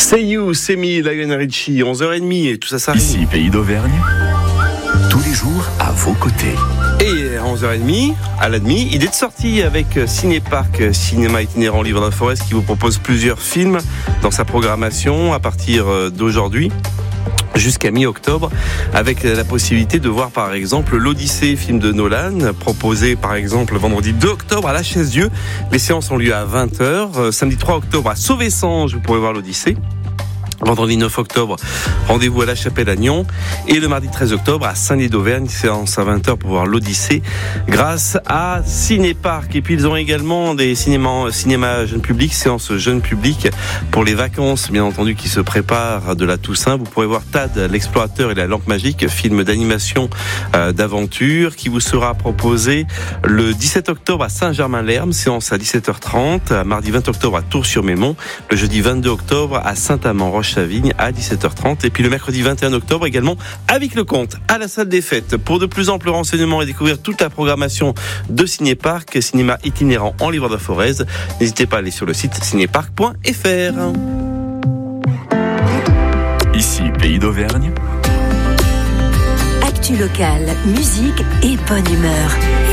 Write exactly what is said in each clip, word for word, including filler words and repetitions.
C'est You, c'est me, Lionel Richie, onze heures trente et tout ça, ça arrive. Ici, Pays d'Auvergne, tous les jours à vos côtés. Et à onze heures trente, à la demi, idée de sortie avec Cinépark, cinéma itinérant Livre de la Forest, qui vous propose plusieurs films dans sa programmation à partir d'aujourd'hui jusqu'à mi-octobre, avec la possibilité de voir par exemple l'Odyssée, film de Nolan, proposé par exemple vendredi deux octobre à la Chaise-Dieu. Les séances ont lieu à vingt heures. Samedi trois octobre à Sauvé-Sange, vous pourrez voir l'Odyssée. Vendredi neuf octobre, rendez-vous à la Chapelle à Nyon. Et le mardi treize octobre à Saint-Denis d'Auvergne, séance à vingt heures pour voir l'Odyssée grâce à Cinépark. Et puis ils ont également des cinémas, cinéma jeune public, séance jeune public pour les vacances, bien entendu, qui se préparent de la Toussaint. Vous pourrez voir Tad, l'explorateur et la lampe magique, film d'animation euh, d'aventure qui vous sera proposé le dix-sept octobre à Saint-Germain-l'Herbe, séance à dix-sept heures trente. Mardi vingt octobre à Tours-sur-Mémont. Le jeudi vingt-deux octobre à Saint-Amand-Roche à Vigne à dix-sept heures trente. Et puis le mercredi vingt et un octobre également à Vic-le-Comte à la salle des fêtes. Pour de plus amples renseignements et découvrir toute la programmation de Cinépark, cinéma itinérant en Livre de la Forez, n'hésitez pas à aller sur le site cinépark point f r. Ici, Pays d'Auvergne. Actu locale, musique et bonne humeur.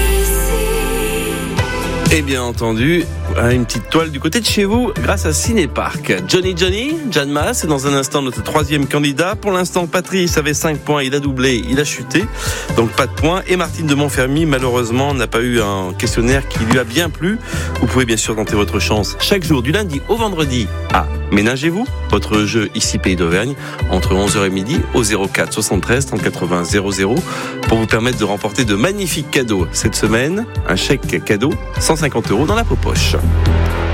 Et bien entendu, une petite toile du côté de chez vous grâce à Cinépark. Johnny Johnny, Jan Mas, c'est dans un instant notre troisième candidat. Pour l'instant, Patrice avait cinq points, il a doublé, il a chuté, donc pas de points. Et Martine de Montfermy, malheureusement, n'a pas eu un questionnaire qui lui a bien plu. Vous pouvez bien sûr tenter votre chance chaque jour, du lundi au vendredi à Ménagez-vous, votre jeu ici Pays d'Auvergne, entre onze heures et midi au zéro quatre soixante-treize trente quatre-vingts zéro zéro pour vous permettre de remporter de magnifiques cadeaux. Cette semaine, un chèque cadeau, cent cinquante euros dans la poche.